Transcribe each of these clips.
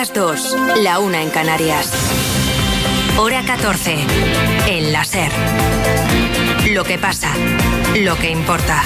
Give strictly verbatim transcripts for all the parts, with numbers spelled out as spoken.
las dos, la una en Canarias. Hora catorce, en la SER. Lo que pasa, lo que importa.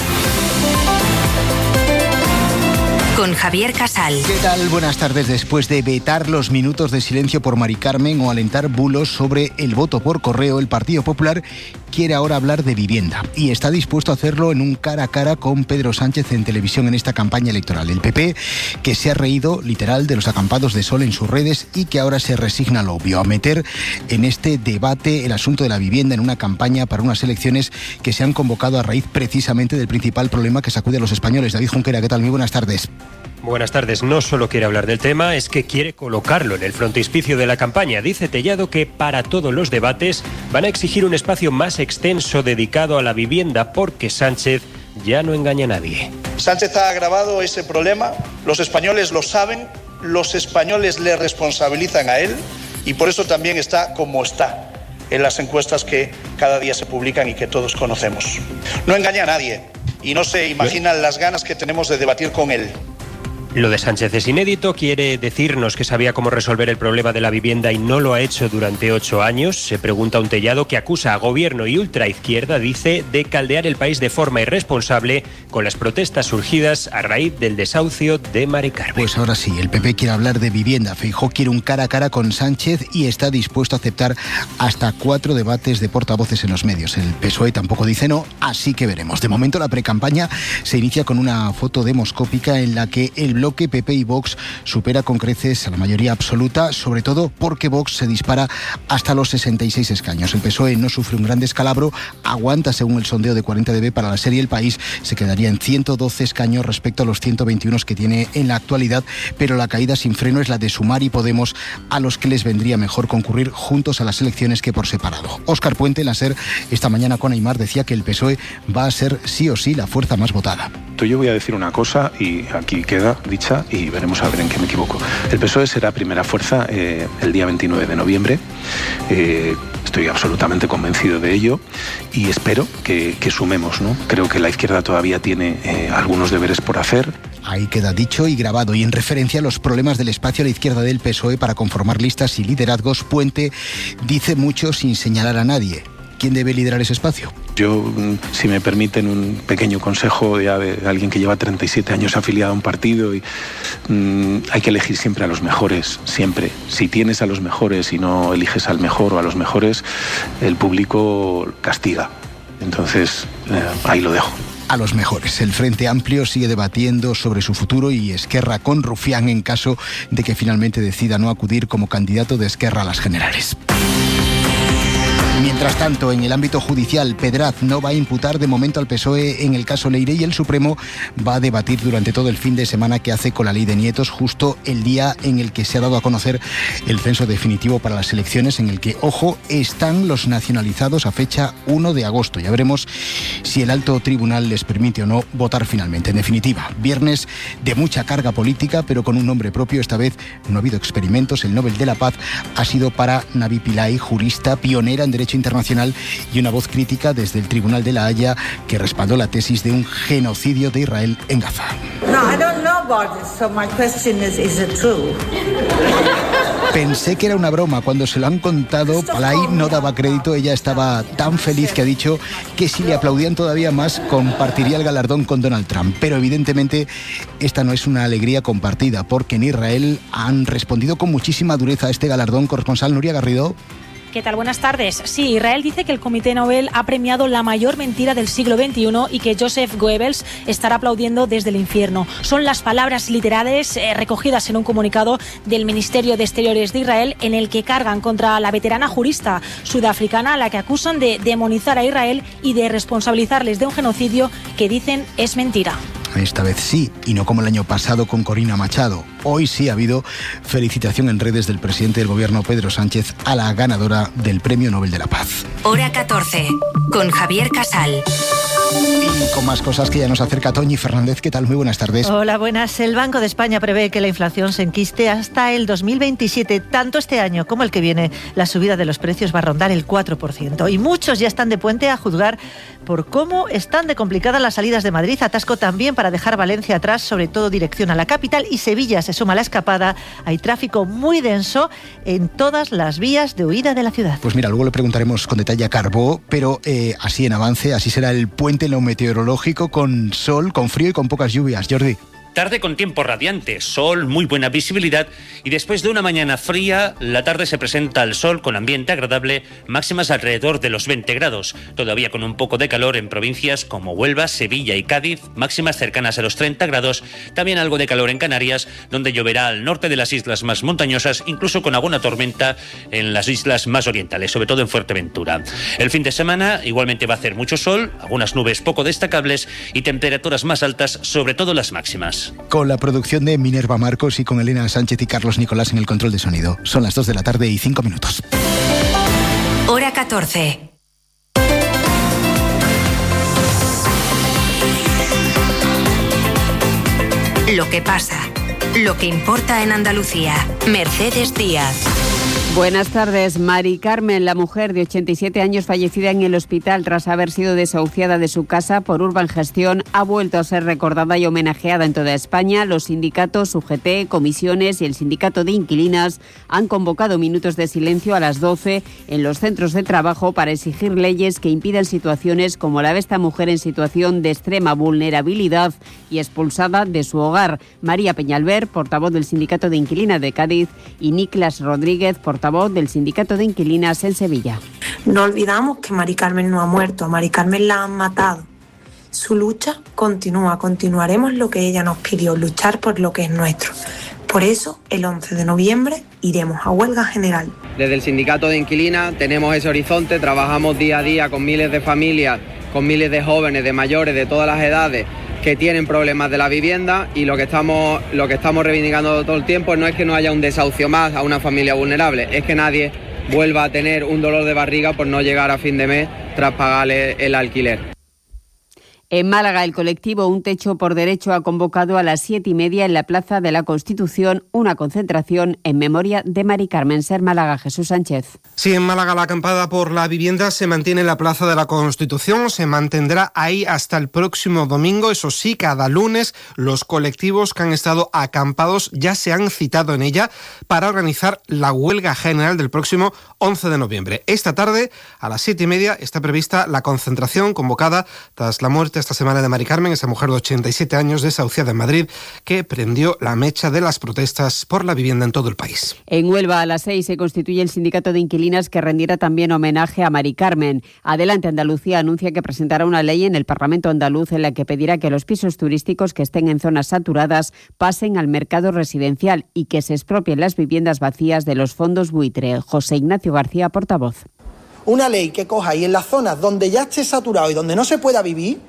Con Javier Casal. ¿Qué tal? Buenas tardes. Después de vetar los minutos de silencio por Mari Carmen o alentar bulos sobre el voto por correo, el Partido Popular quiere ahora hablar de vivienda y está dispuesto a hacerlo en un cara a cara con Pedro Sánchez en televisión en esta campaña electoral. El P P, que se ha reído literal de los acampados de sol en sus redes y que ahora se resigna a lo obvio, a meter en este debate el asunto de la vivienda en una campaña para unas elecciones que se han convocado a raíz precisamente del principal problema que sacude a los españoles. David Junquera, ¿qué tal? Muy buenas tardes. Buenas tardes. No solo quiere hablar del tema, es que quiere colocarlo en el frontispicio de la campaña. Dice Tellado que para todos los debates van a exigir un espacio más extenso dedicado a la vivienda porque Sánchez ya no engaña a nadie. Sánchez ha agravado ese problema, los españoles lo saben, los españoles le responsabilizan a él y por eso también está como está en las encuestas que cada día se publican y que todos conocemos. No engaña a nadie y no se imaginan las ganas que tenemos de debatir con él. Lo de Sánchez es inédito, quiere decirnos que sabía cómo resolver el problema de la vivienda y no lo ha hecho durante ocho años. Se pregunta un Tellado que acusa a gobierno y ultraizquierda, dice, de caldear el país de forma irresponsable con las protestas surgidas a raíz del desahucio de Mari Carmen. Pues ahora sí, el P P quiere hablar de vivienda. Feijóo quiere un cara a cara con Sánchez y está dispuesto a aceptar hasta cuatro debates de portavoces en los medios. El P S O E tampoco dice no, así que veremos. De momento la precampaña se inicia con una foto demoscópica en la que el bloque que P P y Vox supera con creces a la mayoría absoluta, sobre todo porque Vox se dispara hasta los sesenta y seis escaños. El P S O E no sufre un gran descalabro, aguanta según el sondeo de cuarenta D B para la serie El País, se quedaría en ciento doce escaños respecto a los ciento veintiuno que tiene en la actualidad, pero la caída sin freno es la de Sumar y Podemos, a los que les vendría mejor concurrir juntos a las elecciones que por separado. Óscar Puente, en la SER, esta mañana con Aimar, decía que el P S O E va a ser sí o sí la fuerza más votada. Yo voy a decir una cosa y aquí queda dicha y veremos a ver en qué me equivoco. El P S O E será primera fuerza eh, el día veintinueve de noviembre. Eh, estoy absolutamente convencido de ello y espero que, que sumemos, ¿no? Creo que la izquierda todavía tiene eh, algunos deberes por hacer. Ahí queda dicho y grabado. Y en referencia a los problemas del espacio a la izquierda del P S O E para conformar listas y liderazgos, Puente dice mucho sin señalar a nadie. ¿Quién debe liderar ese espacio? Yo, si me permiten un pequeño consejo ya de alguien que lleva treinta y siete años afiliado a un partido, y mmm, hay que elegir siempre a los mejores, siempre. Si tienes a los mejores y no eliges al mejor o a los mejores, el público castiga. Entonces, eh, ahí lo dejo. A los mejores. El Frente Amplio sigue debatiendo sobre su futuro y Esquerra con Rufián en caso de que finalmente decida no acudir como candidato de Esquerra a las generales. Mientras tanto, en el ámbito judicial, Pedraz no va a imputar de momento al P S O E en el caso Leire y el Supremo va a debatir durante todo el fin de semana qué hace con la ley de nietos, justo el día en el que se ha dado a conocer el censo definitivo para las elecciones, en el que, ojo, están los nacionalizados a fecha uno de agosto. Ya veremos si el alto tribunal les permite o no votar finalmente. En definitiva, viernes de mucha carga política, pero con un nombre propio. Esta vez no ha habido experimentos. El Nobel de la Paz ha sido para Navi Pillay, jurista pionera en derecho internacional y una voz crítica desde el Tribunal de La Haya que respaldó la tesis de un genocidio de Israel en Gaza. No, I don't know about this, so my question is, is it true? Pensé que era una broma. Cuando se lo han contado, Pillay no daba crédito. Ella estaba tan feliz que ha dicho que si le aplaudían todavía más, compartiría el galardón con Donald Trump. Pero evidentemente esta no es una alegría compartida, porque en Israel han respondido con muchísima dureza a este galardón. Corresponsal Nuria Garrido. ¿Qué tal? Buenas tardes. Sí, Israel dice que el Comité Nobel ha premiado la mayor mentira del siglo veintiuno y que Joseph Goebbels estará aplaudiendo desde el infierno. Son las palabras literales eh, recogidas en un comunicado del Ministerio de Exteriores de Israel en el que cargan contra la veterana jurista sudafricana a la que acusan de demonizar a Israel y de responsabilizarles de un genocidio que dicen es mentira. Esta vez sí, y no como el año pasado con Corina Machado. Hoy sí ha habido felicitación en redes del presidente del gobierno, Pedro Sánchez, a la ganadora del Premio Nobel de la Paz. Hora catorce, con Javier Casal. Y con más cosas que ya nos acerca Toñi Fernández. ¿Qué tal? Muy buenas tardes. Hola, buenas. El Banco de España prevé que la inflación se enquiste hasta el dos mil veintisiete. Tanto este año como el que viene, la subida de los precios va a rondar el cuatro por ciento. Y muchos ya están de puente a juzgar por cómo están de complicadas las salidas de Madrid. Atasco también para dejar Valencia atrás, sobre todo dirección a la capital. Y Sevilla se suma a la escapada. Hay tráfico muy denso en todas las vías de huida de la ciudad. Pues mira, luego le preguntaremos con detalle a Carbó, pero eh, así en avance, así será el puente en lo meteorológico, con sol, con frío y con pocas lluvias. Jordi. Tarde con tiempo radiante, sol, muy buena visibilidad y después de una mañana fría, la tarde se presenta al sol con ambiente agradable, máximas alrededor de los veinte grados, todavía con un poco de calor en provincias como Huelva, Sevilla y Cádiz, máximas cercanas a los treinta grados, también algo de calor en Canarias, donde lloverá al norte de las islas más montañosas, incluso con alguna tormenta en las islas más orientales, sobre todo en Fuerteventura. El fin de semana igualmente va a hacer mucho sol, algunas nubes poco destacables y temperaturas más altas, sobre todo las máximas. Con la producción de Minerva Marcos y con Elena Sánchez y Carlos Nicolás en el control de sonido. Son las dos de la tarde y cinco minutos. Hora catorce. Lo que pasa, lo que importa en Andalucía. Mercedes Díaz. Buenas tardes. Mari Carmen, la mujer de ochenta y siete años fallecida en el hospital tras haber sido desahuciada de su casa por Urbangestión, ha vuelto a ser recordada y homenajeada en toda España. Los sindicatos U G T, comisiones y el sindicato de inquilinas han convocado minutos de silencio a las doce en los centros de trabajo para exigir leyes que impidan situaciones como la de esta mujer en situación de extrema vulnerabilidad y expulsada de su hogar. María Peñalver, portavoz del sindicato de inquilinas de Cádiz, y Niklas Rodríguez, portavoz del sindicato de inquilinas en Sevilla. No olvidamos que Mari Carmen no ha muerto, a Mari Carmen la han matado. Su lucha continúa, continuaremos lo que ella nos pidió, luchar por lo que es nuestro. Por eso, el once de noviembre iremos a huelga general. Desde el sindicato de inquilinas tenemos ese horizonte, trabajamos día a día con miles de familias, con miles de jóvenes, de mayores, de todas las edades, que tienen problemas de la vivienda, y lo que estamos lo que estamos reivindicando todo el tiempo no es que no haya un desahucio más a una familia vulnerable, es que nadie vuelva a tener un dolor de barriga por no llegar a fin de mes tras pagarle el alquiler. En Málaga, el colectivo Un Techo por Derecho ha convocado a las siete y media en la Plaza de la Constitución una concentración en memoria de Mari Carmen. Ser Málaga, Jesús Sánchez. Sí, en Málaga la acampada por la vivienda se mantiene en la Plaza de la Constitución, se mantendrá ahí hasta el próximo domingo. Eso sí, cada lunes los colectivos que han estado acampados ya se han citado en ella para organizar la huelga general del próximo once de noviembre. Esta tarde, a las siete y media, está prevista la concentración convocada tras la muerte esta semana de Mari Carmen, esa mujer de ochenta y siete años desahuciada en Madrid, que prendió la mecha de las protestas por la vivienda en todo el país. En Huelva, a las seis, se constituye el sindicato de inquilinas que rendirá también homenaje a Mari Carmen. Adelante Andalucía anuncia que presentará una ley en el Parlamento andaluz en la que pedirá que los pisos turísticos que estén en zonas saturadas pasen al mercado residencial y que se expropien las viviendas vacías de los fondos buitre. José Ignacio García, portavoz. Una ley que coja y en las zonas donde ya esté saturado y donde no se pueda vivir,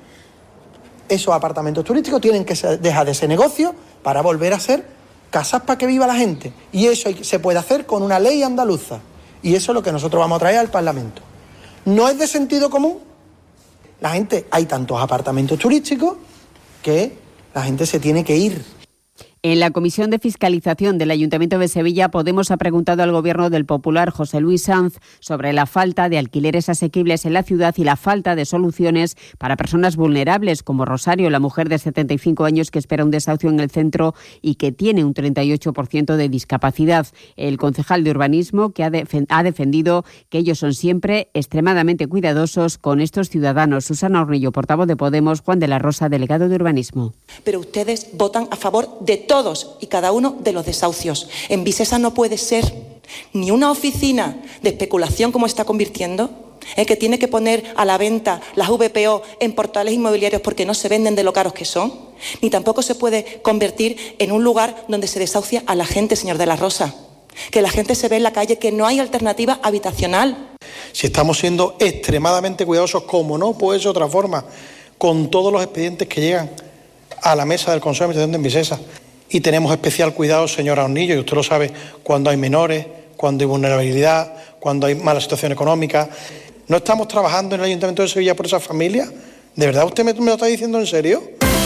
esos apartamentos turísticos tienen que dejar de ser negocio para volver a ser casas para que viva la gente. Y eso se puede hacer con una ley andaluza. Y eso es lo que nosotros vamos a traer al Parlamento. ¿No es de sentido común? La gente, hay tantos apartamentos turísticos que la gente se tiene que ir. En la Comisión de Fiscalización del Ayuntamiento de Sevilla, Podemos ha preguntado al Gobierno del Popular, José Luis Sanz, sobre la falta de alquileres asequibles en la ciudad y la falta de soluciones para personas vulnerables, como Rosario, la mujer de setenta y cinco años que espera un desahucio en el centro y que tiene un treinta y ocho por ciento de discapacidad. El concejal de Urbanismo que ha, defen- ha defendido que ellos son siempre extremadamente cuidadosos con estos ciudadanos. Susana Hornillo, portavoz de Podemos, Juan de la Rosa, delegado de Urbanismo. Pero ustedes votan a favor de todos y cada uno de los desahucios. En Visesa no puede ser ni una oficina de especulación como está convirtiendo, ¿eh? que tiene que poner a la venta las V P O en portales inmobiliarios porque no se venden de lo caros que son, ni tampoco se puede convertir en un lugar donde se desahucia a la gente, señor de la Rosa. Que la gente se ve en la calle, que no hay alternativa habitacional. Si estamos siendo extremadamente cuidadosos, como no puede ser de otra forma, con todos los expedientes que llegan a la mesa del Consejo de Administración de Envisesa. Y tenemos especial cuidado, señora Hornillo, y usted lo sabe, cuando hay menores, cuando hay vulnerabilidad, cuando hay mala situación económica. ¿No estamos trabajando en el Ayuntamiento de Sevilla por esas familias? ¿De verdad usted me, me lo está diciendo en serio?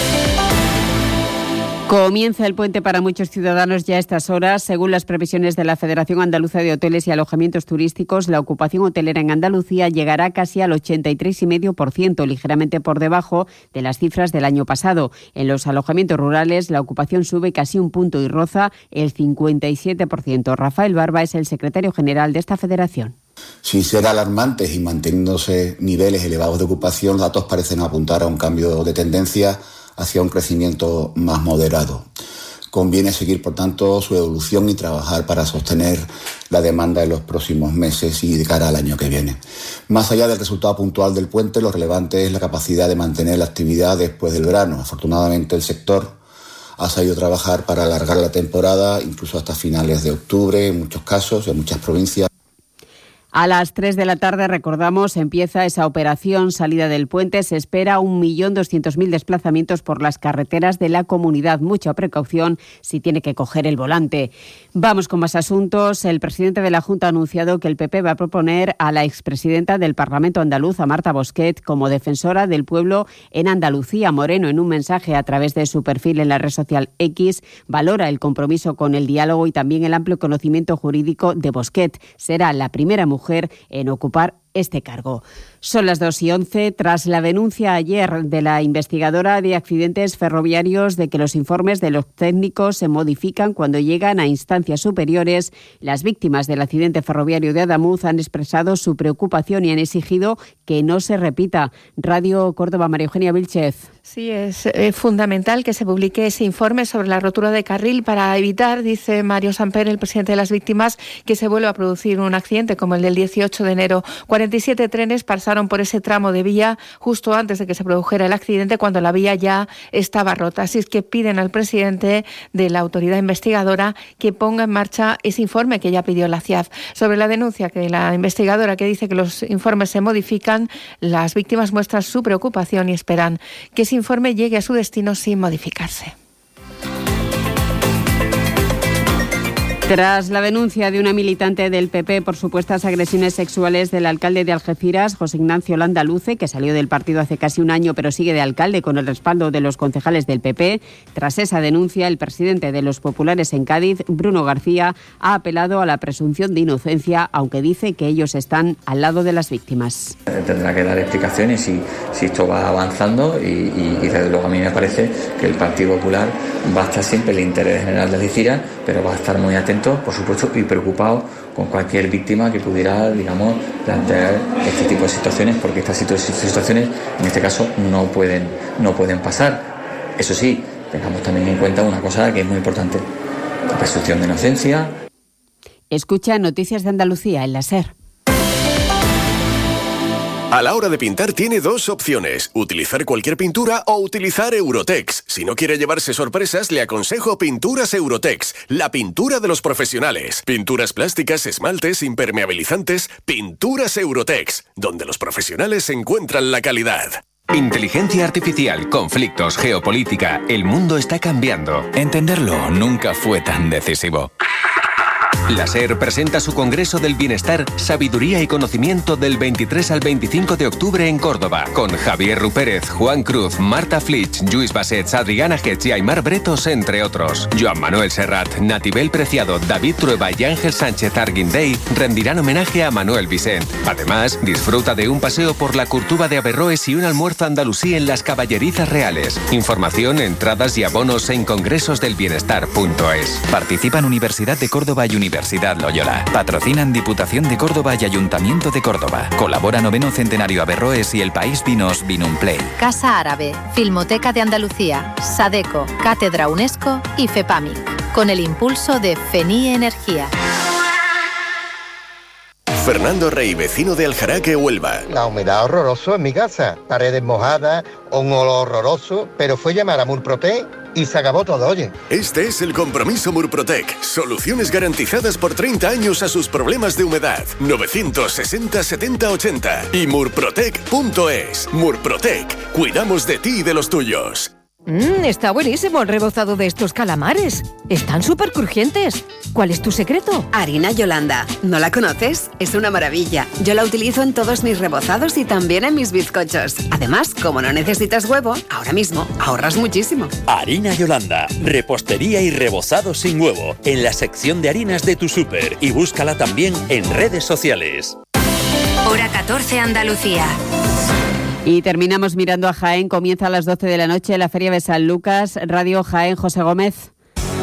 Comienza el puente para muchos ciudadanos ya a estas horas. Según las previsiones de la Federación Andaluza de Hoteles y Alojamientos Turísticos, la ocupación hotelera en Andalucía llegará casi al ochenta y tres coma cinco por ciento, ligeramente por debajo de las cifras del año pasado. En los alojamientos rurales, la ocupación sube casi un punto y roza el cincuenta y siete por ciento. Rafael Barba es el secretario general de esta federación. Sin ser alarmantes y manteniéndose niveles elevados de ocupación, los datos parecen apuntar a un cambio de tendencia hacia un crecimiento más moderado. Conviene seguir, por tanto, su evolución y trabajar para sostener la demanda en los próximos meses y de cara al año que viene. Más allá del resultado puntual del puente, lo relevante es la capacidad de mantener la actividad después del verano. Afortunadamente, el sector ha sabido trabajar para alargar la temporada, incluso hasta finales de octubre, en muchos casos, en muchas provincias. A las tres de la tarde, recordamos, empieza esa operación salida del puente. Se espera un millón doscientos mil desplazamientos por las carreteras de la comunidad. Mucha precaución si tiene que coger el volante. Vamos con más asuntos. El presidente de la Junta ha anunciado que el P P va a proponer a la expresidenta del Parlamento andaluz, a Marta Bosquet, como defensora del pueblo en Andalucía. Moreno, en un mensaje a través de su perfil en la red social X, valora el compromiso con el diálogo y también el amplio conocimiento jurídico de Bosquet. Será la primera mujer en ocupar este cargo. Son las dos y once. Tras la denuncia ayer de la investigadora de accidentes ferroviarios de que los informes de los técnicos se modifican cuando llegan a instancias superiores, las víctimas del accidente ferroviario de Adamuz han expresado su preocupación y han exigido que no se repita. Radio Córdoba, María Eugenia Vilchez. Sí, es eh, fundamental que se publique ese informe sobre la rotura de carril para evitar, dice Mario Samper, el presidente de las víctimas, que se vuelva a producir un accidente como el del dieciocho de enero. cuarenta y siete trenes pasaron por ese tramo de vía justo antes de que se produjera el accidente, cuando la vía ya estaba rota. Así es que piden al presidente de la autoridad investigadora que ponga en marcha ese informe que ya pidió la C I A F. Sobre la denuncia que la investigadora que dice que los informes se modifican, las víctimas muestran su preocupación y esperan que ese informe llegue a su destino sin modificarse. Tras la denuncia de una militante del P P por supuestas agresiones sexuales del alcalde de Algeciras, José Ignacio Landaluce, que salió del partido hace casi un año pero sigue de alcalde con el respaldo de los concejales del P P, tras esa denuncia, el presidente de los populares en Cádiz, Bruno García, ha apelado a la presunción de inocencia, aunque dice que ellos están al lado de las víctimas. Tendrá que dar explicaciones si, si esto va avanzando y, y, y desde luego a mí me parece que el Partido Popular va a estar siempre el interés general de Algeciras, pero va a estar muy atento, por supuesto, y preocupado con cualquier víctima que pudiera, digamos, plantear este tipo de situaciones, porque estas situaciones, en este caso, no pueden, no pueden pasar. Eso sí, tengamos también en cuenta una cosa que es muy importante: la presunción de inocencia. Escucha Noticias de Andalucía en la SER. A la hora de pintar tiene dos opciones: utilizar cualquier pintura o utilizar Eurotex. Si no quiere llevarse sorpresas, le aconsejo Pinturas Eurotex, la pintura de los profesionales. Pinturas plásticas, esmaltes, impermeabilizantes. Pinturas Eurotex, donde los profesionales encuentran la calidad. Inteligencia artificial, conflictos, geopolítica. El mundo está cambiando. Entenderlo nunca fue tan decisivo. La SER presenta su Congreso del Bienestar, Sabiduría y Conocimiento del veintitrés al veinticinco de octubre en Córdoba, con Javier Rupérez, Juan Cruz, Marta Flitsch, Lluís Bassets, Adriana Getz y Aymar Bretos, entre otros. Joan Manuel Serrat, Natibel Preciado, David Trueba y Ángel Sánchez Arguindey rendirán homenaje a Manuel Vicent. Además, disfruta de un paseo por la Curtuba de Averroes y un almuerzo andalusí en las Caballerizas Reales. Información, entradas y abonos en congresosdelbienestar punto es. Participan Universidad de Córdoba y Universidad Loyola. Patrocinan Diputación de Córdoba y Ayuntamiento de Córdoba. Colabora Noveno Centenario Averroes y El País Vinos Vinumplay. Casa Árabe, Filmoteca de Andalucía, Sadeco, Cátedra UNESCO y FEPAMIC, con el impulso de FENIE Energía. Fernando Rey, vecino de Aljaraque, Huelva. La humedad horroroso en mi casa, paredes mojadas, un olor horroroso, pero fue llamar a Murprotec y se acabó todo, oye. Este es el compromiso Murprotec. Soluciones garantizadas por treinta años a sus problemas de humedad. novecientos sesenta setenta ochenta y murprotec punto es. Murprotec. Cuidamos de ti y de los tuyos. Mmm, está buenísimo el rebozado de estos calamares. Están súper crujientes. ¿Cuál es tu secreto? Harina Yolanda. ¿No la conoces? Es una maravilla. Yo la utilizo en todos mis rebozados y también en mis bizcochos. Además, como no necesitas huevo, ahora mismo ahorras muchísimo. Harina Yolanda. Repostería y rebozado sin huevo. En la sección de harinas de tu súper. Y búscala también en redes sociales. Hora catorce, Andalucía. Y terminamos mirando a Jaén. Comienza a las doce de la noche la Feria de San Lucas. Radio Jaén, José Gómez.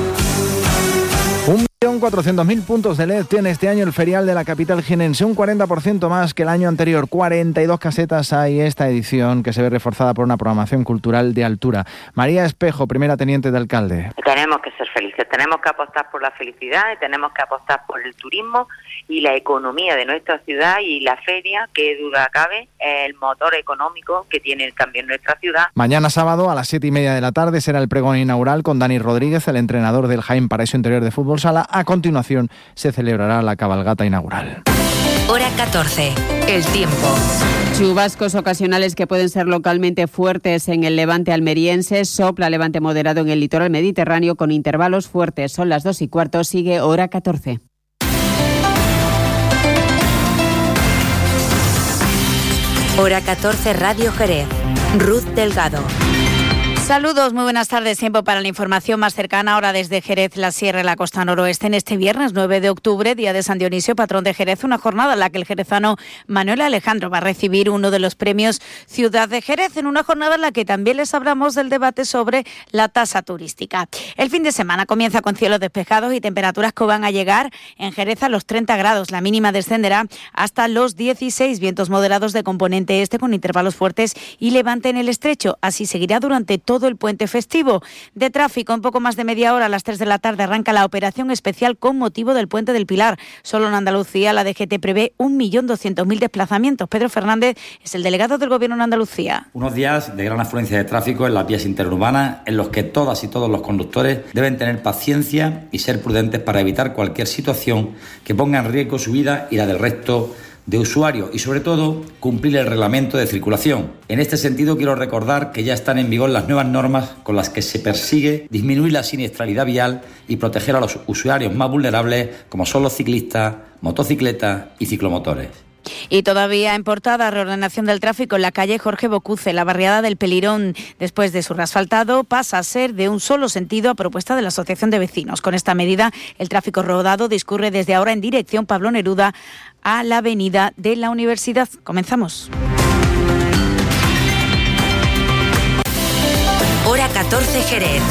Un millón cuatrocientos mil puntos de L E D tiene este año el ferial de la capital jienense, un cuarenta por ciento más que el año anterior. cuarenta y dos casetas hay esta edición, que se ve reforzada por una programación cultural de altura. María Espejo, primera teniente de alcalde. Tenemos que ser felices, tenemos que apostar por la felicidad y tenemos que apostar por el turismo y la economía de nuestra ciudad, y la feria, que duda cabe, es el motor económico que tiene también nuestra ciudad. Mañana sábado a las siete y media de la tarde será el pregón inaugural con Dani Rodríguez, el entrenador del Jaén Paraíso Interior de Fútbol Sala. A continuación se celebrará la cabalgata inaugural. Hora catorce, el tiempo. Chubascos ocasionales que pueden ser localmente fuertes en el levante almeriense. Sopla levante moderado en el litoral mediterráneo con intervalos fuertes. Son las dos y cuarto, sigue Hora catorce. Hora catorce, Radio Jerez. Ruth Delgado. Saludos, muy buenas tardes. Tiempo para la información más cercana ahora desde Jerez, la Sierra y la Costa Noroeste. En este viernes nueve de octubre, día de San Dionisio, patrón de Jerez, una jornada en la que el jerezano Manuel Alejandro va a recibir uno de los premios Ciudad de Jerez, en una jornada en la que también les hablamos del debate sobre la tasa turística. El fin de semana comienza con cielos despejados y temperaturas que van a llegar en Jerez a los treinta grados. La mínima descenderá hasta los dieciséis, vientos moderados de componente este con intervalos fuertes y levante en el estrecho. Así seguirá durante todo el puente festivo. De tráfico, en poco más de media hora, a las tres de la tarde, arranca la operación especial con motivo del Puente del Pilar. Solo en Andalucía la D G T prevé un millón doscientos mil desplazamientos. Pedro Fernández es el delegado del Gobierno en Andalucía. Unos días de gran afluencia de tráfico en las vías interurbanas, en los que todas y todos los conductores deben tener paciencia y ser prudentes para evitar cualquier situación que ponga en riesgo su vida y la del resto de usuarios, y sobre todo cumplir el reglamento de circulación. En este sentido, quiero recordar que ya están en vigor las nuevas normas con las que se persigue disminuir la siniestralidad vial y proteger a los usuarios más vulnerables, como son los ciclistas, motocicletas y ciclomotores. Y todavía en portada, reordenación del tráfico en la calle Jorge Bocuce. La barriada del Pelirón, después de su reasfaltado, pasa a ser de un solo sentido a propuesta de la Asociación de Vecinos. Con esta medida, el tráfico rodado discurre desde ahora en dirección Pablo Neruda a la avenida de la Universidad. Comenzamos. Hora catorce, Jerez.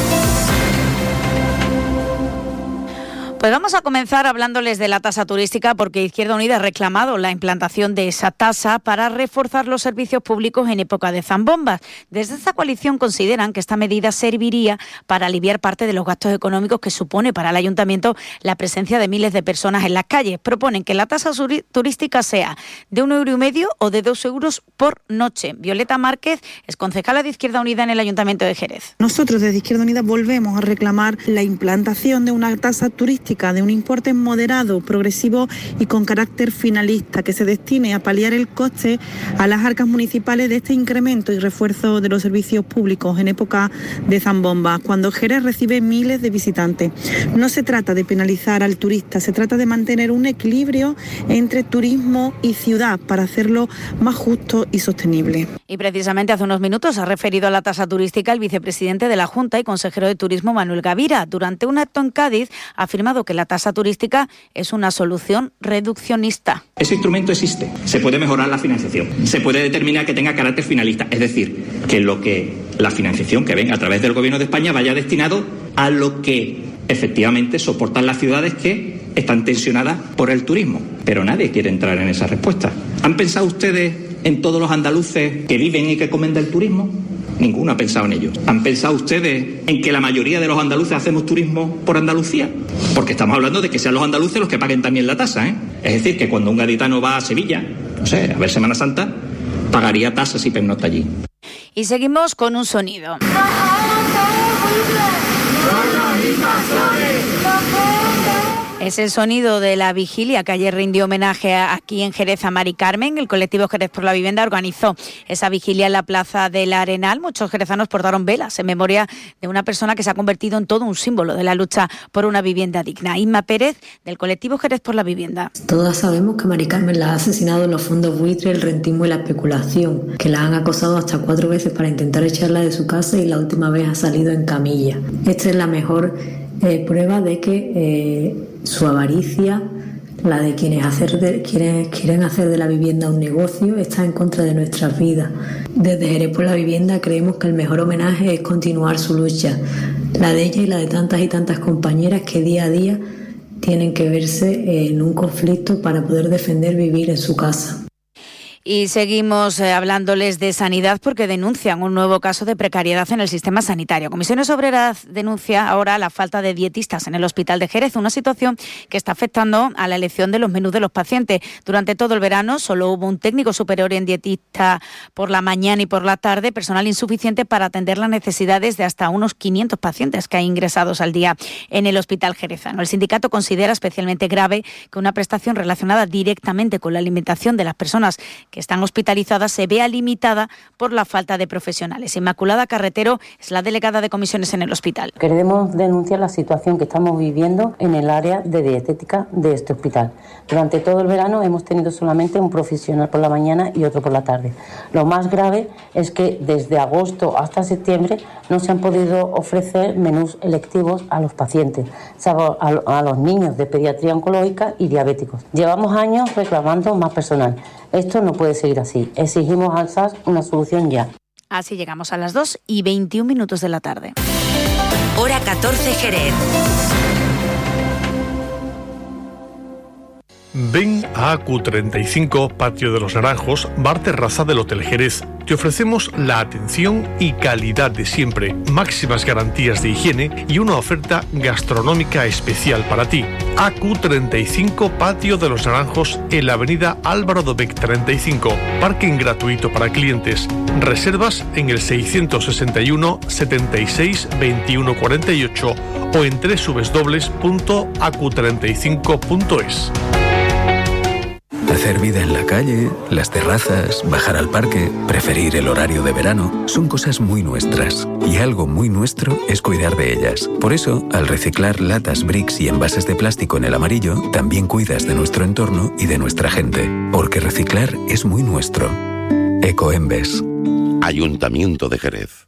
Pues vamos a comenzar hablándoles de la tasa turística, porque Izquierda Unida ha reclamado la implantación de esa tasa para reforzar los servicios públicos en época de zambombas. Desde esta coalición consideran que esta medida serviría para aliviar parte de los gastos económicos que supone para el ayuntamiento la presencia de miles de personas en las calles. Proponen que la tasa turística sea de un euro y medio o de dos euros por noche. Violeta Márquez es concejala de Izquierda Unida en el Ayuntamiento de Jerez. Nosotros desde Izquierda Unida volvemos a reclamar la implantación de una tasa turística de un importe moderado, progresivo y con carácter finalista, que se destine a paliar el coste a las arcas municipales de este incremento y refuerzo de los servicios públicos en época de zambombas, cuando Jerez recibe miles de visitantes. No se trata de penalizar al turista, se trata de mantener un equilibrio entre turismo y ciudad para hacerlo más justo y sostenible. Y precisamente hace unos minutos ha referido a la tasa turística el vicepresidente de la Junta y consejero de Turismo, Manuel Gavira. Durante un acto en Cádiz ha afirmado que la tasa turística es una solución reduccionista. Ese instrumento existe, se puede mejorar la financiación, se puede determinar que tenga carácter finalista, es decir, que lo que la financiación que venga a través del Gobierno de España vaya destinado a lo que efectivamente soportan las ciudades que están tensionadas por el turismo. Pero nadie quiere entrar en esa respuesta. ¿Han pensado ustedes en todos los andaluces que viven y que comen del turismo? Ninguno ha pensado en ello. ¿Han pensado ustedes en que la mayoría de los andaluces hacemos turismo por Andalucía? Porque estamos hablando de que sean los andaluces los que paguen también la tasa, ¿eh? Es decir, que cuando un gaditano va a Sevilla, no sé, a ver Semana Santa, pagaría tasas y pernocta allí. Y seguimos con un sonido. Es el sonido de la vigilia que ayer rindió homenaje aquí en Jerez a Mari Carmen. El colectivo Jerez por la Vivienda organizó esa vigilia en la Plaza del Arenal. Muchos jerezanos portaron velas en memoria de una persona que se ha convertido en todo un símbolo de la lucha por una vivienda digna. Inma Pérez, del colectivo Jerez por la Vivienda. Todas sabemos que Mari Carmen la ha asesinado en los fondos buitre, el rentismo y la especulación, que la han acosado hasta cuatro veces para intentar echarla de su casa y la última vez ha salido en camilla. Esta es la mejor eh, prueba de que eh, su avaricia, la de quienes, hacer de, quienes quieren hacer de la vivienda un negocio, está en contra de nuestras vidas. Desde Jerez por la Vivienda creemos que el mejor homenaje es continuar su lucha, la de ella y la de tantas y tantas compañeras que día a día tienen que verse en un conflicto para poder defender vivir en su casa. Y seguimos eh, hablándoles de sanidad porque denuncian un nuevo caso de precariedad en el sistema sanitario. Comisiones Obreras denuncia ahora la falta de dietistas en el Hospital de Jerez, una situación que está afectando a la elección de los menús de los pacientes. Durante todo el verano solo hubo un técnico superior en dietista por la mañana y por la tarde, personal insuficiente para atender las necesidades de hasta unos quinientos pacientes que hay ingresados al día en el Hospital Jerezano. El sindicato considera especialmente grave que una prestación relacionada directamente con la alimentación de las personas que están hospitalizadas se vea limitada por la falta de profesionales. Inmaculada Carretero es la delegada de comisiones en el hospital. Queremos denunciar la situación que estamos viviendo en el área de dietética de este hospital. Durante todo el verano hemos tenido solamente un profesional por la mañana y otro por la tarde. Lo más grave es que desde agosto hasta septiembre no se han podido ofrecer menús electivos a los pacientes, salvo a los niños de pediatría oncológica y diabéticos. Llevamos años reclamando más personal. Esto no puede seguir así. Exigimos al S A S una solución ya. Así llegamos a las dos y veintiún minutos de la tarde. Hora catorce Jerez. Ven a A Q treinta y cinco, Patio de los Naranjos, bar terraza del Hotel Jerez. Te ofrecemos la atención y calidad de siempre, máximas garantías de higiene y una oferta gastronómica especial para ti. A Q treinta y cinco, Patio de los Naranjos, en la avenida Álvaro Dobech treinta y cinco. Parking gratuito para clientes. Reservas en el seiscientos sesenta y uno, setenta y seis, veintiuno cuarenta y ocho o en doble u doble u doble u punto a q treinta y cinco punto es. Hacer vida en la calle, las terrazas, bajar al parque, preferir el horario de verano, son cosas muy nuestras. Y algo muy nuestro es cuidar de ellas. Por eso, al reciclar latas, bricks y envases de plástico en el amarillo, también cuidas de nuestro entorno y de nuestra gente. Porque reciclar es muy nuestro. Ecoembes. Ayuntamiento de Jerez.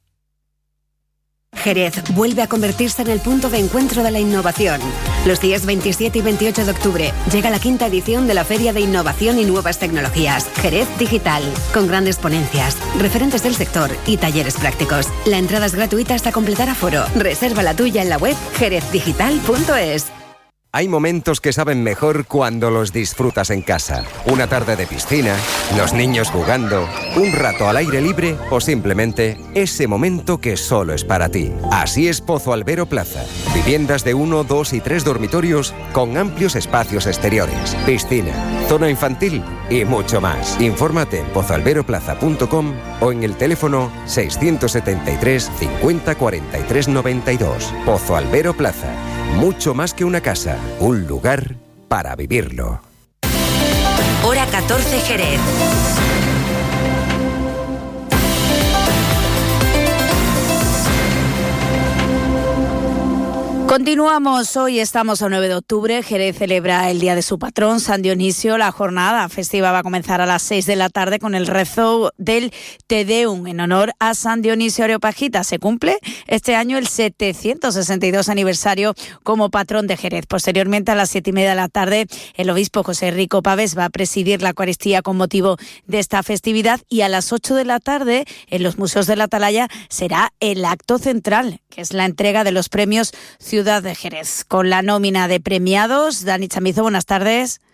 Jerez vuelve a convertirse en el punto de encuentro de la innovación. Los días veintisiete y veintiocho de octubre llega la quinta edición de la Feria de Innovación y Nuevas Tecnologías, Jerez Digital, con grandes ponencias, referentes del sector y talleres prácticos. La entrada es gratuita hasta completar aforo. Reserva la tuya en la web jerez digital punto es. Hay momentos que saben mejor cuando los disfrutas en casa. Una tarde de piscina, los niños jugando, un rato al aire libre o simplemente ese momento que solo es para ti. Así es Pozo Albero Plaza. Viviendas de uno, dos y tres dormitorios con amplios espacios exteriores, piscina, zona infantil y mucho más. Infórmate en pozo albero plaza punto com o en el teléfono seiscientos setenta y tres, cincuenta, cuarenta y tres, noventa y dos. Pozo Albero Plaza. Mucho más que una casa, un lugar para vivirlo. Hora catorce Jerez. Continuamos, hoy estamos a nueve de octubre, Jerez celebra el día de su patrón, San Dionisio. La jornada festiva va a comenzar a las seis de la tarde con el rezo del Te Deum en honor a San Dionisio Areopagita. Se cumple este año el setecientos sesenta y dos aniversario como patrón de Jerez. Posteriormente, a las siete y media de la tarde, el obispo José Rico Pavés va a presidir la Eucaristía con motivo de esta festividad y a las ocho de la tarde, en los Museos de la Atalaya, será el acto central, que es la entrega de los premios Ciudad de Jerez. Con la nómina de premiados, Dani Chamizo, buenas tardes.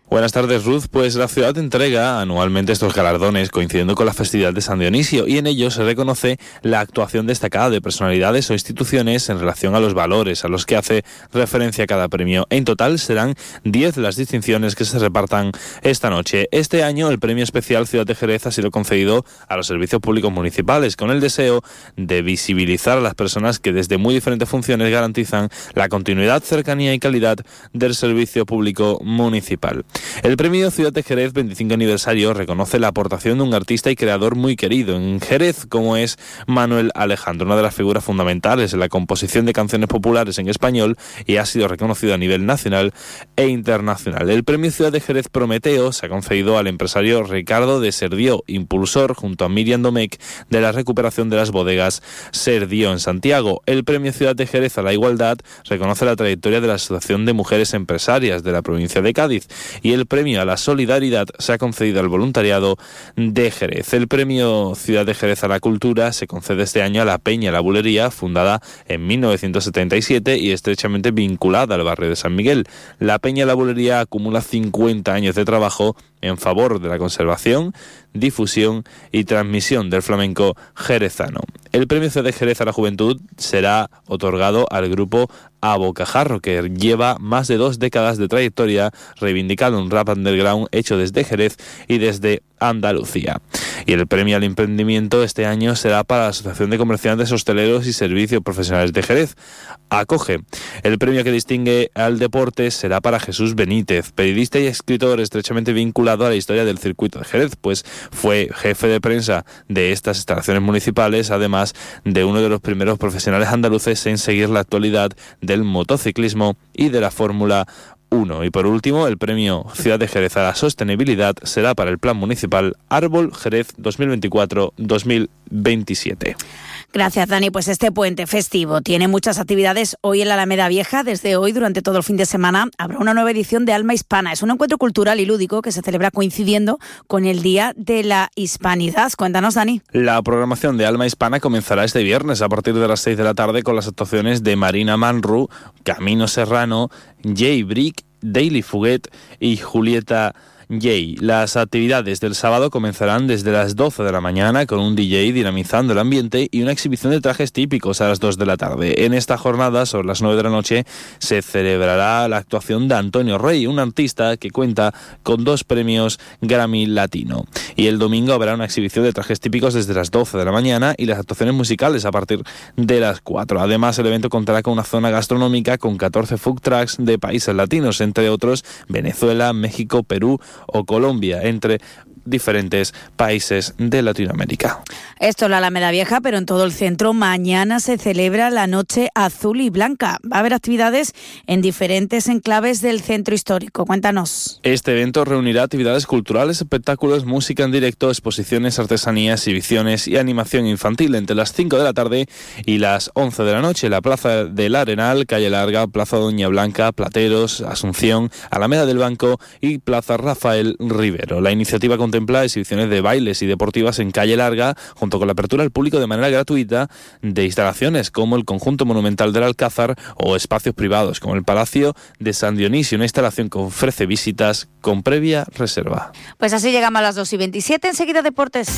Buenas tardes, Ruth. Pues la ciudad entrega anualmente estos galardones coincidiendo con la festividad de San Dionisio y en ellos se reconoce la actuación destacada de personalidades o instituciones en relación a los valores a los que hace referencia cada premio. En total serán diez las distinciones que se repartan esta noche. Este año el premio especial Ciudad de Jerez ha sido concedido a los servicios públicos municipales con el deseo de visibilizar a las personas que desde muy diferentes funciones garantizan la continuidad, cercanía y calidad del servicio público municipal. El premio Ciudad de Jerez veinticinco aniversario reconoce la aportación de un artista y creador muy querido en Jerez, como es Manuel Alejandro, una de las figuras fundamentales en la composición de canciones populares en español y ha sido reconocido a nivel nacional e internacional. El premio Ciudad de Jerez Prometeo se ha concedido al empresario Ricardo de Serdió, impulsor junto a Miriam Domecq de la recuperación de las bodegas Serdió en Santiago. El premio Ciudad de Jerez a la Igualdad reconoce la trayectoria de la Asociación de Mujeres Empresarias de la provincia de Cádiz. Y el premio a la solidaridad se ha concedido al voluntariado de Jerez. El premio Ciudad de Jerez a la Cultura se concede este año a la Peña La Bulería, fundada en mil novecientos setenta y siete y estrechamente vinculada al barrio de San Miguel. La Peña La Bulería acumula cincuenta años de trabajo en favor de la conservación, difusión y transmisión del flamenco jerezano. El premio Ciudad de Jerez a la Juventud será otorgado al grupo A Bocajarro, que lleva más de dos décadas de trayectoria reivindicando un rap underground hecho desde Jerez y desde Andalucía. Y el premio al emprendimiento este año será para la Asociación de Comerciantes, Hosteleros y Servicios Profesionales de Jerez, ACOGE. El premio que distingue al deporte será para Jesús Benítez, periodista y escritor estrechamente vinculado a la historia del circuito de Jerez, pues fue jefe de prensa de estas instalaciones municipales, además de uno de los primeros profesionales andaluces en seguir la actualidad del motociclismo y de la Fórmula uno. Y por último, el premio Ciudad de Jerez a la Sostenibilidad será para el Plan Municipal Árbol Jerez dos mil veinticuatro dos mil veintisiete. Gracias, Dani. Pues este puente festivo tiene muchas actividades hoy en la Alameda Vieja. Desde hoy, durante todo el fin de semana, habrá una nueva edición de Alma Hispana. Es un encuentro cultural y lúdico que se celebra coincidiendo con el Día de la Hispanidad. Cuéntanos, Dani. La programación de Alma Hispana comenzará este viernes a partir de las seis de la tarde con las actuaciones de Marina Manru, Camino Serrano, Jay Brick, Daily Fuguet y Julieta Jay. Las actividades del sábado comenzarán desde las doce de la mañana con un D J dinamizando el ambiente y una exhibición de trajes típicos a las dos de la tarde. En esta jornada, sobre las nueve de la noche, se celebrará la actuación de Antonio Rey, un artista que cuenta con dos premios Grammy Latino. Y el domingo habrá una exhibición de trajes típicos desde las doce de la mañana y las actuaciones musicales a partir de las cuatro. Además, el evento contará con una zona gastronómica con catorce food trucks de países latinos, entre otros Venezuela, México, Perú o Colombia, entre diferentes países de Latinoamérica. Esto es la Alameda Vieja, pero en todo el centro mañana se celebra la Noche Azul y Blanca. Va a haber actividades en diferentes enclaves del centro histórico. Cuéntanos. Este evento reunirá actividades culturales, espectáculos, música en directo, exposiciones, artesanías, exhibiciones y animación infantil entre las cinco de la tarde y las once de la noche. La Plaza del Arenal, Calle Larga, Plaza Doña Blanca, Plateros, Asunción, Alameda del Banco y Plaza Rafael Rivero. La iniciativa contempla exhibiciones de bailes y deportivas en Calle Larga, junto con la apertura al público de manera gratuita de instalaciones como el Conjunto Monumental del Alcázar o espacios privados como el Palacio de San Dionisio, una instalación que ofrece visitas con previa reserva. Pues así llegamos a las dos y veintisiete, enseguida deportes.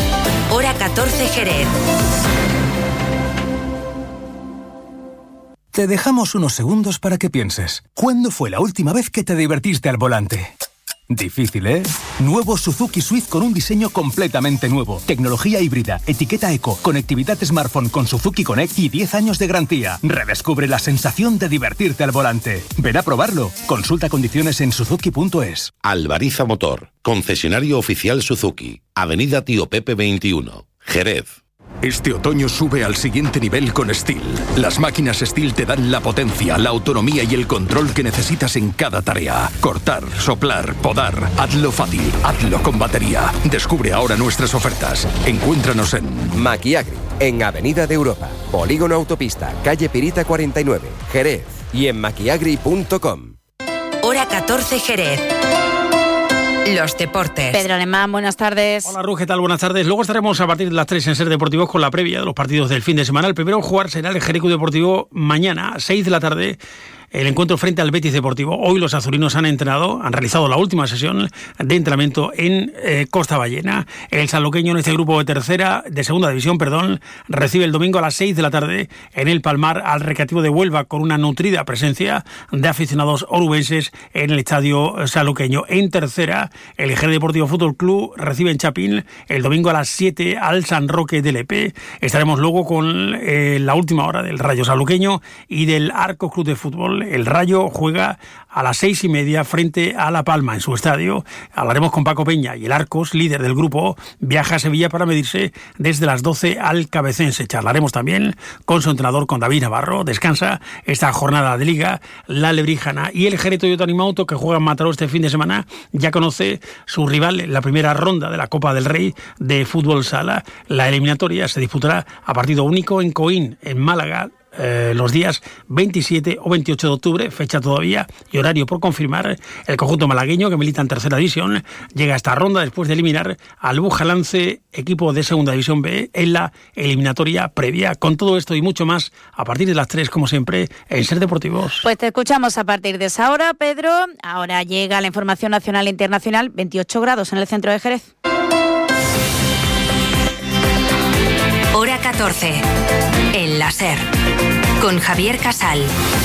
Hora catorce Jerez. Te dejamos unos segundos para que pienses. ¿Cuándo fue la última vez que te divertiste al volante? Difícil, ¿eh? Nuevo Suzuki Swift con un diseño completamente nuevo. Tecnología híbrida, etiqueta eco, conectividad smartphone con Suzuki Connect y diez años de garantía. Redescubre la sensación de divertirte al volante. Ven a probarlo. Consulta condiciones en suzuki punto es. Albariza Motor, concesionario oficial Suzuki. Avenida Tío Pepe veintiuno, Jerez. Este otoño sube al siguiente nivel con Stihl. Las máquinas Stihl te dan la potencia, la autonomía y el control que necesitas en cada tarea. Cortar, soplar, podar. Hazlo fácil, hazlo con batería. Descubre ahora nuestras ofertas. Encuéntranos en Maquiagri, en Avenida de Europa, Polígono Autopista, calle Pirita cuarenta y nueve, Jerez. Y en maquiagri punto com. Hora catorce Jerez. Los deportes. Pedro Alemán, buenas tardes. Hola, Ruth, ¿qué tal? Buenas tardes. Luego estaremos a partir de las tres en Ser Deportivos con la previa de los partidos del fin de semana. El primero en jugar será el Jerico Deportivo mañana a seis de la tarde el encuentro frente al Betis Deportivo. Hoy los azulinos han entrenado, han realizado la última sesión de entrenamiento en eh, Costa Ballena. El sanluqueño en este grupo de tercera, de segunda división, perdón, recibe el domingo a las seis de la tarde en el Palmar al Recreativo de Huelva, con una nutrida presencia de aficionados orubenses en el estadio sanluqueño. En tercera, el Jerez Deportivo Fútbol Club recibe en Chapín el domingo a las siete al San Roque del Lepe. Estaremos luego con eh, la última hora del Rayo sanluqueño y del Arcos Club de Fútbol. El Rayo juega a las seis y media frente a La Palma en su estadio. Hablaremos con Paco Peña y el Arcos, líder del grupo, viaja a Sevilla para medirse desde las doce al Cabecense. Charlaremos también con su entrenador, con David Navarro. Descansa esta jornada de Liga la Lebrijana. Y el Jerez Toyota Animauto, que juega en Mataró este fin de semana, ya conoce su rival en la primera ronda de la Copa del Rey de Fútbol Sala. La eliminatoria se disputará a partido único en Coín, en Málaga, Eh, los días veintisiete o veintiocho de octubre, fecha todavía y horario por confirmar. El conjunto malagueño, que milita en tercera división, llega a esta ronda después de eliminar al Bujalance, equipo de segunda división B, en la eliminatoria previa. Con todo esto y mucho más, a partir de las tres, como siempre, en Ser Deportivos. Pues te escuchamos a partir de esa hora, Pedro. Ahora llega la información nacional e internacional. veintiocho grados en el centro de Jerez. Hora catorce, en la Ser, con Javier Casal.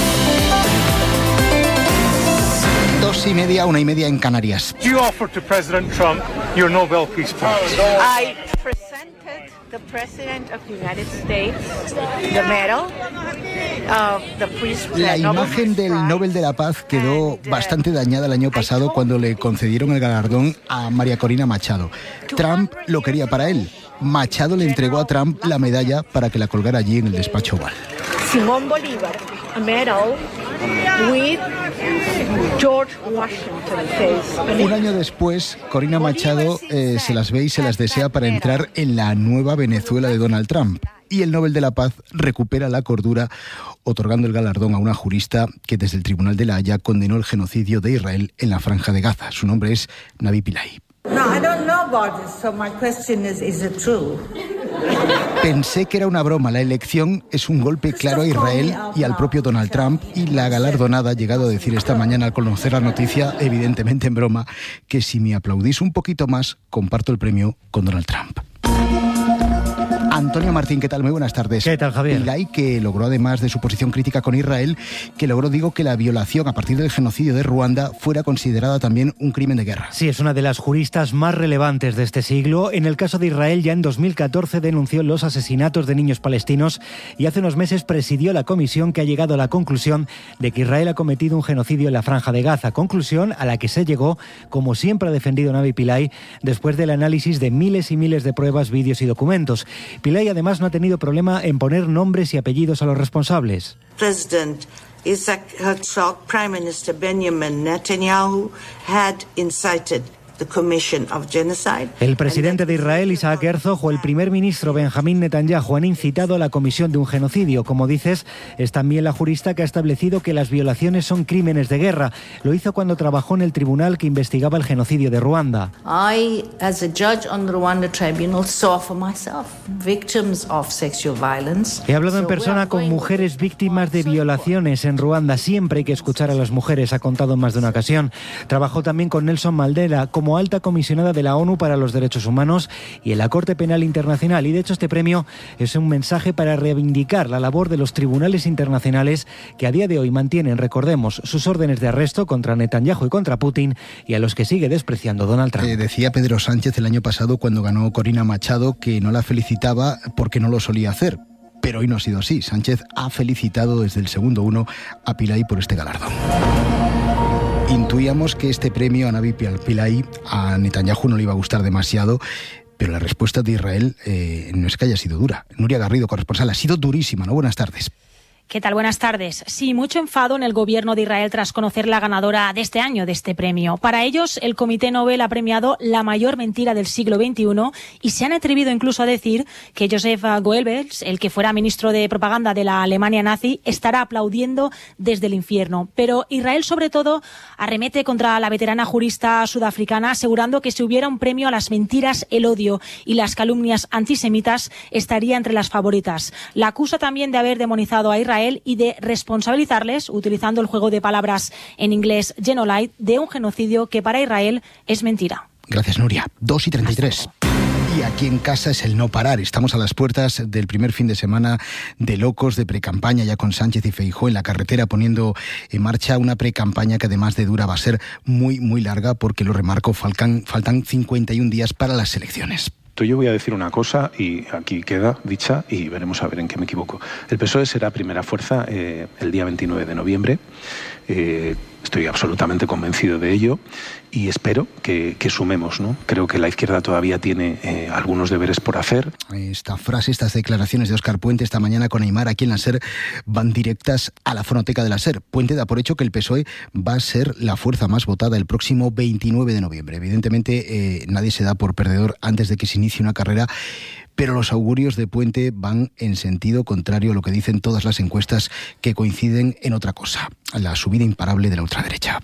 Dos y media, una y media en Canarias. You offered to President Trump your Nobel Peace Prize. I presented the President of the United States the medal of the Peace Prize. La imagen del Nobel de la Paz quedó bastante dañada el año pasado cuando le concedieron el galardón a María Corina Machado. Trump lo quería para él. Machado le entregó a Trump la medalla para que la colgara allí en el despacho Oval. Simón Bolívar, a medal with George Washington. Un año después, Corina Machado eh, se las ve y se las desea para entrar en la nueva Venezuela de Donald Trump. Y el Nobel de la Paz recupera la cordura otorgando el galardón a una jurista que desde el Tribunal de la Haya condenó el genocidio de Israel en la Franja de Gaza. Su nombre es Navi Pillay. No, I don't know about this, so my question is, is it true? Pensé que era una broma. La elección es un golpe claro a Israel y al propio Donald Trump, y la galardonada ha llegado a decir esta mañana al conocer la noticia, evidentemente en broma, que si me aplaudís un poquito más, comparto el premio con Donald Trump. Antonio Martín, ¿qué tal? Muy buenas tardes. ¿Qué tal, Javier? Pillay, que logró, además de su posición crítica con Israel, que logró, digo, que la violación a partir del genocidio de Ruanda fuera considerada también un crimen de guerra. Sí, es una de las juristas más relevantes de este siglo. En el caso de Israel, ya en dos mil catorce denunció los asesinatos de niños palestinos y hace unos meses presidió la comisión que ha llegado a la conclusión de que Israel ha cometido un genocidio en la Franja de Gaza. Conclusión a la que se llegó, como siempre ha defendido Navi Pillay, después del análisis de miles y miles de pruebas, vídeos y documentos. Pillay además no ha tenido problema en poner nombres y apellidos a los responsables. President Isaac Herzog, Prime Minister Benjamin Netanyahu had incited the commission of genocide. El presidente de Israel, Isaac Herzog, o el primer ministro Benjamín Netanyahu han incitado a la comisión de un genocidio. Como dices, es también la jurista que ha establecido que las violaciones son crímenes de guerra. Lo hizo cuando trabajó en el tribunal que investigaba el genocidio de Ruanda. I, as a judge on the Rwanda tribunal, saw for myself victims of sexual violence. He hablado en persona con mujeres víctimas de violaciones en Ruanda. Siempre hay que escuchar a las mujeres, ha contado en más de una ocasión. Trabajó también con Nelson Mandela como como alta comisionada de la ONU para los Derechos Humanos y en la Corte Penal Internacional. Y de hecho este premio es un mensaje para reivindicar la labor de los tribunales internacionales que a día de hoy mantienen, recordemos, sus órdenes de arresto contra Netanyahu y contra Putin, y a los que sigue despreciando Donald Trump. Eh, decía Pedro Sánchez el año pasado, cuando ganó Corina Machado, que no la felicitaba porque no lo solía hacer. Pero hoy no ha sido así. Sánchez ha felicitado desde el segundo uno a Pillay por este galardón. Intuíamos que este premio a Navi Pillay a Netanyahu no le iba a gustar demasiado, pero la respuesta de Israel eh, no es que haya sido dura. Nuria Garrido, corresponsal, ha sido durísima, ¿no? Buenas tardes. ¿Qué tal? Buenas tardes. Sí, mucho enfado en el gobierno de Israel tras conocer la ganadora de este año de este premio. Para ellos, el Comité Nobel ha premiado la mayor mentira del siglo veintiuno y se han atrevido incluso a decir que Joseph Goebbels, el que fuera ministro de propaganda de la Alemania nazi, estará aplaudiendo desde el infierno. Pero Israel, sobre todo, arremete contra la veterana jurista sudafricana, asegurando que si hubiera un premio a las mentiras, el odio y las calumnias antisemitas, estaría entre las favoritas. La acusa también de haber demonizado a Israel Israel y de responsabilizarles, utilizando el juego de palabras en inglés genocide, de un genocidio que para Israel es mentira. Gracias, Nuria. dos y treinta y tres. Y aquí en casa es el no parar. Estamos a las puertas del primer fin de semana de locos, de precampaña, ya con Sánchez y Feijóo en la carretera poniendo en marcha una precampaña que además de dura va a ser muy, muy larga, porque lo remarco, faltan, faltan cincuenta y un días para las elecciones. Yo voy a decir una cosa y aquí queda dicha y veremos a ver en qué me equivoco. El P S O E será primera fuerza eh, el día veintinueve de noviembre. Eh, estoy absolutamente convencido de ello y espero que, que sumemos, ¿no? Creo que la izquierda todavía tiene eh, algunos deberes por hacer. Esta frase, estas declaraciones de Óscar Puente esta mañana con Aimar aquí en la SER van directas a la fonoteca de la SER. Puente da por hecho que el P S O E va a ser la fuerza más votada el próximo veintinueve de noviembre. Evidentemente eh, nadie se da por perdedor antes de que se inicie una carrera, pero los augurios de Puente van en sentido contrario a lo que dicen todas las encuestas, que coinciden en otra cosa: la subida imparable de la ultraderecha.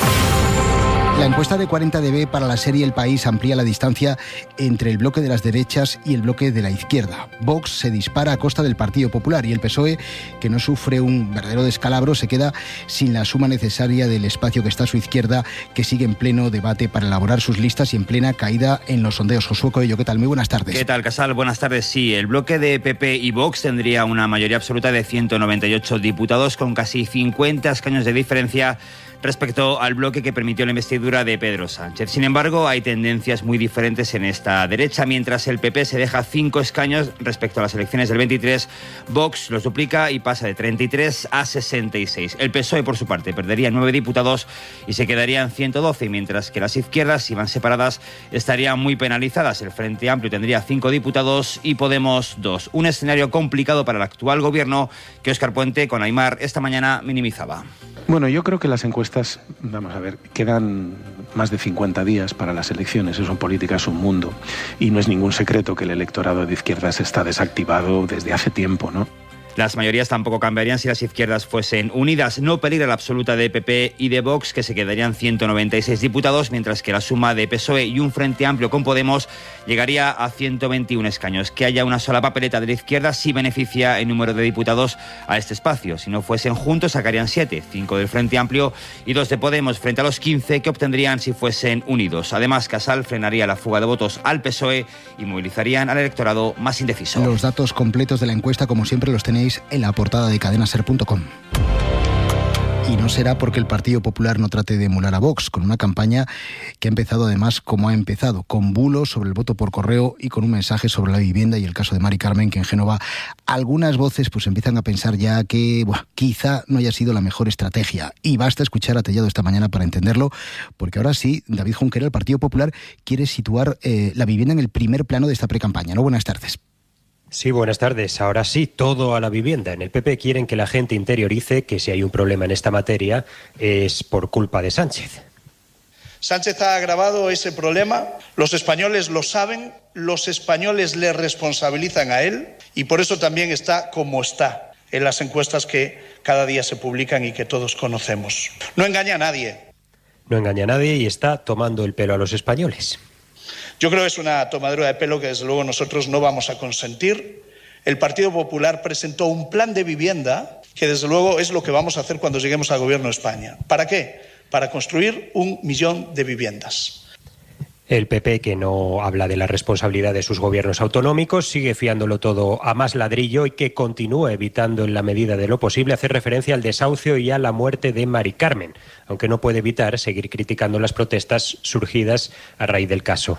La encuesta de cuarenta D B para la serie El País amplía la distancia entre el bloque de las derechas y el bloque de la izquierda. Vox se dispara a costa del Partido Popular y el P S O E, que no sufre un verdadero descalabro, se queda sin la suma necesaria del espacio que está a su izquierda, que sigue en pleno debate para elaborar sus listas y en plena caída en los sondeos. Josué Coello, ¿qué tal? Muy buenas tardes. ¿Qué tal, Casal? Buenas tardes. Sí, el bloque de P P y Vox tendría una mayoría absoluta de ciento noventa y ocho diputados, con casi cincuenta escaños de diferencia respecto al bloque que permitió la investidura de Pedro Sánchez. Sin embargo, hay tendencias muy diferentes en esta derecha. Mientras el P P se deja cinco escaños respecto a las elecciones del veintitrés, Vox los duplica y pasa de treinta y tres a sesenta y seis. El P S O E, por su parte, perdería nueve diputados y se quedarían ciento doce, mientras que las izquierdas, si van separadas, estarían muy penalizadas. El Frente Amplio tendría cinco diputados y Podemos dos. Un escenario complicado para el actual gobierno que Óscar Puente, con Aimar, esta mañana minimizaba. Bueno, yo creo que las encuestas, vamos a ver, quedan más de cincuenta días para las elecciones. Eso en política es un mundo. Y no es ningún secreto que el electorado de izquierdas está desactivado desde hace tiempo, ¿no? Las mayorías tampoco cambiarían si las izquierdas fuesen unidas. No peligra la absoluta de P P y de Vox, que se quedarían ciento noventa y seis diputados, mientras que la suma de P S O E y un Frente Amplio con Podemos llegaría a ciento veintiún escaños. Que haya una sola papeleta de la izquierda sí beneficia el número de diputados a este espacio. Si no fuesen juntos, sacarían siete, cinco del Frente Amplio y dos de Podemos, frente a los quince que obtendrían si fuesen unidos. Además, Casal frenaría la fuga de votos al P S O E y movilizarían al electorado más indeciso. Los datos completos de la encuesta, como siempre, los tenéis en la portada de cadena ser punto com. Y no será porque el Partido Popular no trate de emular a Vox, con una campaña que ha empezado además como ha empezado, con bulos sobre el voto por correo y con un mensaje sobre la vivienda y el caso de Mari Carmen, que en Génova algunas voces pues empiezan a pensar ya que buah, quizá no haya sido la mejor estrategia. Y basta escuchar a Tellado esta mañana para entenderlo, porque ahora sí, David Junquera, el Partido Popular, quiere situar eh, la vivienda en el primer plano de esta precampaña. ¿No? Buenas tardes. Sí, buenas tardes. Ahora sí, todo a la vivienda. En el P P quieren que la gente interiorice que si hay un problema en esta materia es por culpa de Sánchez. Sánchez ha agravado ese problema, los españoles lo saben, los españoles le responsabilizan a él y por eso también está como está en las encuestas que cada día se publican y que todos conocemos. No engaña a nadie. No engaña a nadie y está tomando el pelo a los españoles. Yo creo que es una tomadura de pelo que desde luego nosotros no vamos a consentir. El Partido Popular presentó un plan de vivienda que desde luego es lo que vamos a hacer cuando lleguemos al gobierno de España. ¿Para qué? Para construir un millón de viviendas. El P P, que no habla de la responsabilidad de sus gobiernos autonómicos, sigue fiándolo todo a más ladrillo y que continúa evitando en la medida de lo posible hacer referencia al desahucio y a la muerte de Mari Carmen, aunque no puede evitar seguir criticando las protestas surgidas a raíz del caso.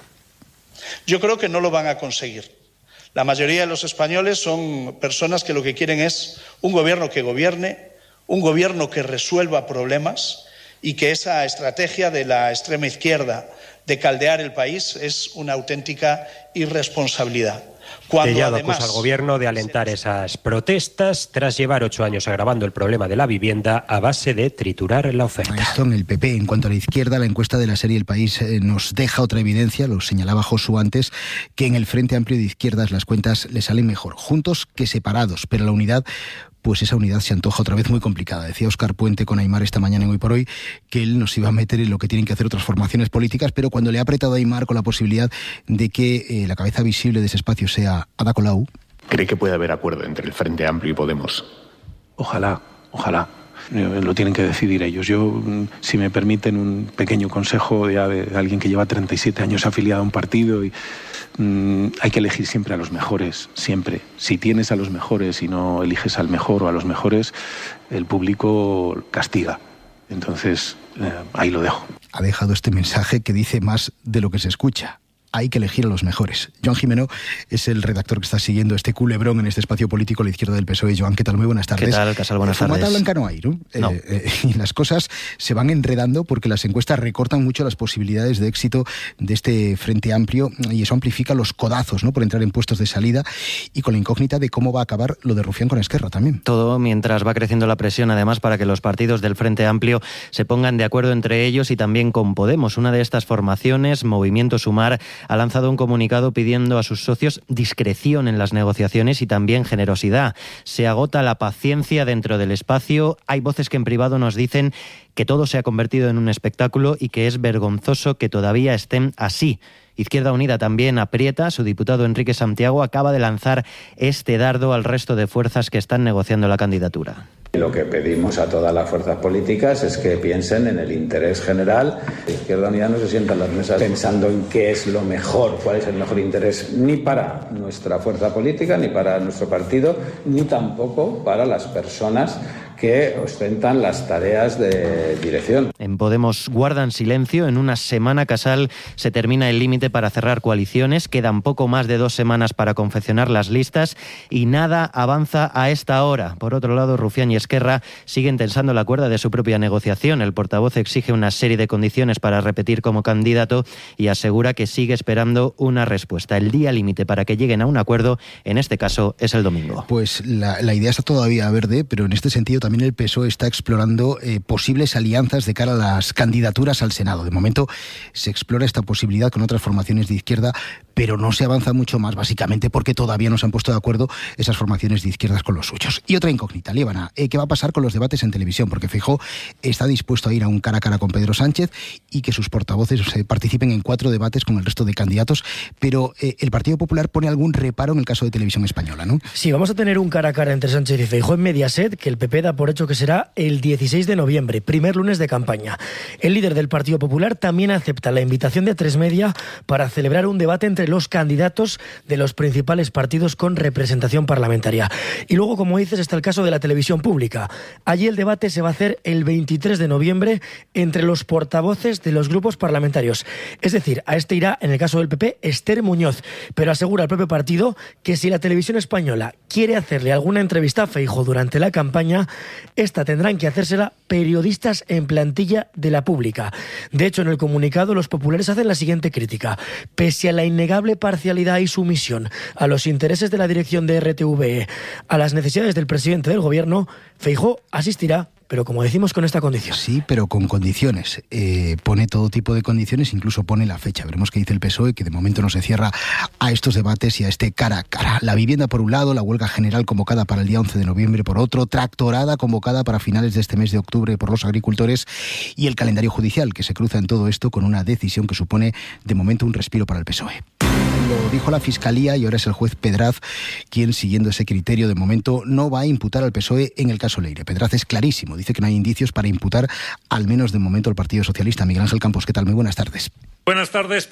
Yo creo que no lo van a conseguir. La mayoría de los españoles son personas que lo que quieren es un gobierno que gobierne, un gobierno que resuelva problemas y que esa estrategia de la extrema izquierda de caldear el país es una auténtica irresponsabilidad. Cuando Tellado además acusa al gobierno de alentar esas protestas tras llevar ocho años agravando el problema de la vivienda a base de triturar la oferta. Esto en el P P. En cuanto a la izquierda, la encuesta de la serie El País eh, nos deja otra evidencia, lo señalaba Josu antes, que en el Frente Amplio de Izquierdas las cuentas le salen mejor juntos que separados, pero la unidad, pues esa unidad se antoja otra vez muy complicada. Decía Óscar Puente con Aimar esta mañana en Hoy por Hoy que él nos iba a meter en lo que tienen que hacer otras formaciones políticas, pero cuando le ha apretado a Aimar con la posibilidad de que eh, la cabeza visible de ese espacio sea Ada Colau. ¿Cree que puede haber acuerdo entre el Frente Amplio y Podemos? Ojalá, ojalá. Lo tienen que decidir ellos. Yo, si me permiten un pequeño consejo ya de alguien que lleva treinta y siete años afiliado a un partido, y mmm, hay que elegir siempre a los mejores, siempre. Si tienes a los mejores y no eliges al mejor o a los mejores, el público castiga. Entonces, eh, ahí lo dejo. Ha dejado este mensaje que dice más de lo que se escucha. Hay que elegir a los mejores. Joan Jimeno es el redactor que está siguiendo este culebrón en este espacio político a la izquierda del P S O E. Joan, ¿qué tal? Muy buenas tardes. ¿Qué tal, Casal? Buenas tardes. Fumata blanca no hay, ¿no? No. Eh, eh, y las cosas se van enredando porque las encuestas recortan mucho las posibilidades de éxito de este Frente Amplio, y eso amplifica los codazos, ¿no?, por entrar en puestos de salida, y con la incógnita de cómo va a acabar lo de Rufián con Esquerra también. Todo mientras va creciendo la presión, además, para que los partidos del Frente Amplio se pongan de acuerdo entre ellos y también con Podemos. Una de estas formaciones, Movimiento Sumar, ha lanzado un comunicado pidiendo a sus socios discreción en las negociaciones y también generosidad. Se agota la paciencia dentro del espacio. Hay voces que en privado nos dicen que todo se ha convertido en un espectáculo y que es vergonzoso que todavía estén así. Izquierda Unida también aprieta. Su diputado Enrique Santiago acaba de lanzar este dardo al resto de fuerzas que están negociando la candidatura. Lo que pedimos a todas las fuerzas políticas es que piensen en el interés general. Izquierda Unida no se sienta en las mesas pensando en qué es lo mejor, cuál es el mejor interés, ni para nuestra fuerza política, ni para nuestro partido, ni tampoco para las personas que ostentan las tareas de dirección. En Podemos guardan silencio. En una semana, Casal, se termina el límite para cerrar coaliciones. Quedan poco más de dos semanas para confeccionar las listas y nada avanza a esta hora. Por otro lado, Rufián y Esquerra siguen tensando la cuerda de su propia negociación. El portavoz exige una serie de condiciones para repetir como candidato y asegura que sigue esperando una respuesta. El día límite para que lleguen a un acuerdo, en este caso, es el domingo. Pues la, la idea está todavía verde, pero en este sentido también el P S O E está explorando eh, posibles alianzas de cara a las candidaturas al Senado. De momento se explora esta posibilidad con otras formaciones de izquierda, pero no se avanza mucho más, básicamente porque todavía no se han puesto de acuerdo esas formaciones de izquierdas con los suyos. Y otra incógnita, Líbana, eh, ¿qué va a pasar con los debates en televisión? Porque Feijóo está dispuesto a ir a un cara a cara con Pedro Sánchez y que sus portavoces eh, participen en cuatro debates con el resto de candidatos, pero eh, el Partido Popular pone algún reparo en el caso de Televisión Española, ¿no? Sí, vamos a tener un cara a cara entre Sánchez y Feijóo en Mediaset, que el P P da por hecho que será el dieciséis de noviembre, primer lunes de campaña. El líder del Partido Popular también acepta la invitación de Tres Media para celebrar un debate entre los candidatos de los principales partidos con representación parlamentaria. Y luego, como dices, está el caso de la televisión pública. Allí el debate se va a hacer el veintitrés de noviembre entre los portavoces de los grupos parlamentarios. Es decir, a este irá, en el caso del P P, Esther Muñoz, pero asegura el propio partido que si la televisión española quiere hacerle alguna entrevista a Feijóo durante la campaña, esta tendrán que hacérsela periodistas en plantilla de la pública. De hecho, en el comunicado, los populares hacen la siguiente crítica. Pese a la innegable parcialidad y sumisión a los intereses de la dirección de R T V E, a las necesidades del presidente del gobierno, Feijóo asistirá, pero como decimos, con esta condición. Sí, pero con condiciones. Eh, pone todo tipo de condiciones, incluso pone la fecha. Veremos qué dice el P S O E, que de momento no se cierra a estos debates y a este cara a cara. La vivienda por un lado, la huelga general convocada para el día once de noviembre por otro, tractorada convocada para finales de este mes de octubre por los agricultores, y el calendario judicial que se cruza en todo esto con una decisión que supone de momento un respiro para el P S O E. Lo dijo la Fiscalía y ahora es el juez Pedraz quien, siguiendo ese criterio, de momento no va a imputar al P S O E en el caso Leire. Pedraz es clarísimo, dice que no hay indicios para imputar, al menos de momento, al Partido Socialista. Miguel Ángel Campos, ¿qué tal? Muy buenas tardes. Buenas tardes.